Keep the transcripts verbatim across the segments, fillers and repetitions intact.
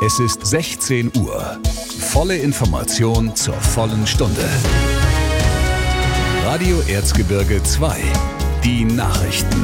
Es ist sechzehn Uhr. Volle Information zur vollen Stunde. Radio Erzgebirge zwei. Die Nachrichten.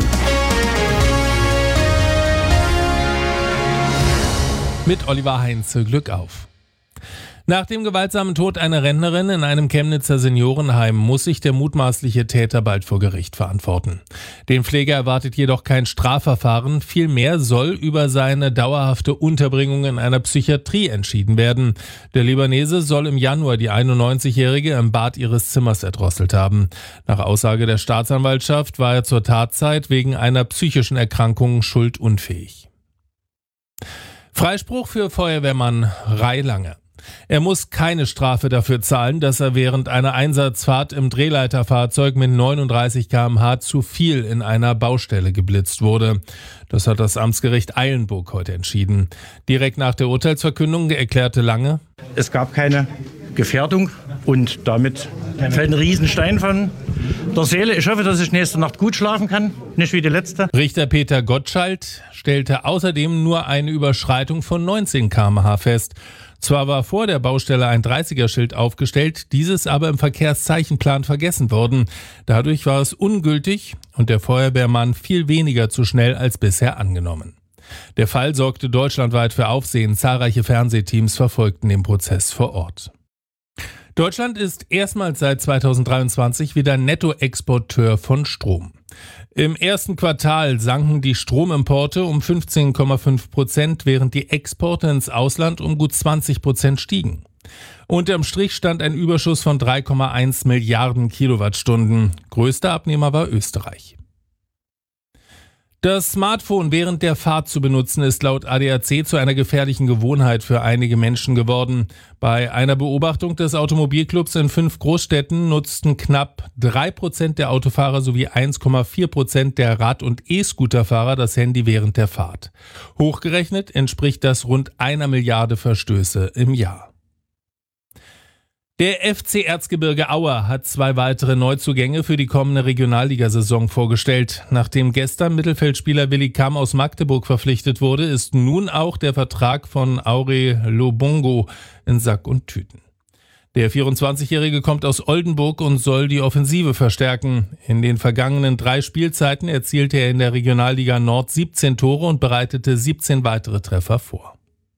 Mit Oliver Heinz, Glück auf. Nach dem gewaltsamen Tod einer Rentnerin in einem Chemnitzer Seniorenheim muss sich der mutmaßliche Täter bald vor Gericht verantworten. Den Pfleger erwartet jedoch kein Strafverfahren, vielmehr soll über seine dauerhafte Unterbringung in einer Psychiatrie entschieden werden. Der Libanese soll im Januar die einundneunzigjährige im Bad ihres Zimmers erdrosselt haben. Nach Aussage der Staatsanwaltschaft war er zur Tatzeit wegen einer psychischen Erkrankung schuldunfähig. Freispruch für Feuerwehrmann Reilange. Er muss keine Strafe dafür zahlen, dass er während einer Einsatzfahrt im Drehleiterfahrzeug mit neununddreißig Kilometer pro Stunde zu viel in einer Baustelle geblitzt wurde. Das hat das Amtsgericht Eilenburg heute entschieden. Direkt nach der Urteilsverkündung erklärte Lange: Es gab keine Gefährdung und damit fällt ein Riesenstein von der Seele. Ich hoffe, dass ich nächste Nacht gut schlafen kann, nicht wie die letzte. Richter Peter Gottschalk stellte außerdem nur eine Überschreitung von neunzehn Kilometer pro Stunde fest. Zwar war vor der Baustelle ein dreißiger-Schild aufgestellt, dieses aber im Verkehrszeichenplan vergessen worden. Dadurch war es ungültig und der Feuerwehrmann viel weniger zu schnell als bisher angenommen. Der Fall sorgte deutschlandweit für Aufsehen. Zahlreiche Fernsehteams verfolgten den Prozess vor Ort. Deutschland ist erstmals seit zweitausenddreiundzwanzig wieder Nettoexporteur von Strom. Im ersten Quartal sanken die Stromimporte um fünfzehn Komma fünf Prozent, während die Exporte ins Ausland um gut zwanzig Prozent stiegen. Unterm Strich stand ein Überschuss von drei Komma eins Milliarden Kilowattstunden. Größter Abnehmer war Österreich. Das Smartphone während der Fahrt zu benutzen ist laut A D A C zu einer gefährlichen Gewohnheit für einige Menschen geworden. Bei einer Beobachtung des Automobilclubs in fünf Großstädten nutzten knapp drei Prozent der Autofahrer sowie eins Komma vier Prozent der Rad- und E-Scooterfahrer das Handy während der Fahrt. Hochgerechnet entspricht das rund einer Milliarde Verstöße im Jahr. Der F C Erzgebirge Aue hat zwei weitere Neuzugänge für die kommende Regionalligasaison vorgestellt. Nachdem gestern Mittelfeldspieler Willi Kamm aus Magdeburg verpflichtet wurde, ist nun auch der Vertrag von Aure Lobongo in Sack und Tüten. Der vierundzwanzigjährige kommt aus Oldenburg und soll die Offensive verstärken. In den vergangenen drei Spielzeiten erzielte er in der Regionalliga Nord siebzehn Tore und bereitete siebzehn weitere Treffer vor.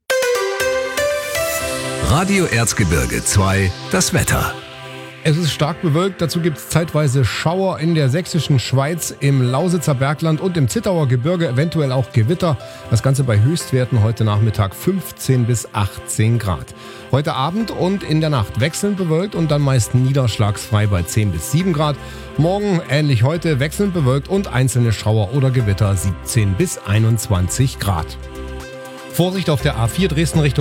Radio Erzgebirge zwei, das Wetter. Es ist stark bewölkt, dazu gibt es zeitweise Schauer in der sächsischen Schweiz, im Lausitzer Bergland und im Zittauer Gebirge, eventuell auch Gewitter. Das Ganze bei Höchstwerten heute Nachmittag fünfzehn bis achtzehn Grad. Heute Abend und in der Nacht wechselnd bewölkt und dann meist niederschlagsfrei bei zehn bis sieben Grad. Morgen ähnlich heute wechselnd bewölkt und einzelne Schauer oder Gewitter siebzehn bis einundzwanzig Grad. Vorsicht auf der A vier Dresden Richtung